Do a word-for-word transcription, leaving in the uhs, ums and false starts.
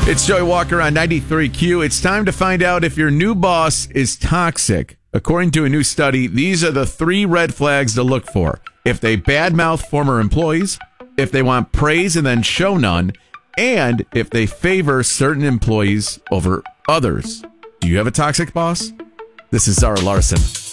It's Joey Walker on ninety-three Q. It's time to find out if your new boss is toxic. According to a new study, these are the three red flags to look for. If they badmouth former employees, if they want praise and then show none, and if they favor certain employees over others. Do you have a toxic boss? This is Zara Larson.